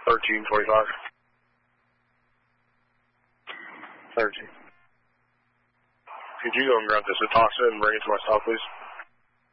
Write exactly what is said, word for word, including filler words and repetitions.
thirteen twenty-five. thirteen. Could you go and grab this Atoxa and bring it to my stop, please?